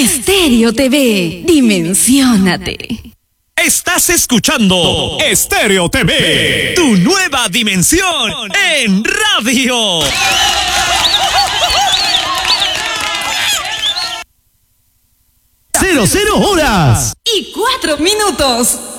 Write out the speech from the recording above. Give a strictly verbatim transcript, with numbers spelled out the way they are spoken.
Estéreo T V, dimensiónate. Estás escuchando Estéreo T V, tu nueva dimensión en radio. Cero, cero horas. Y cuatro minutos.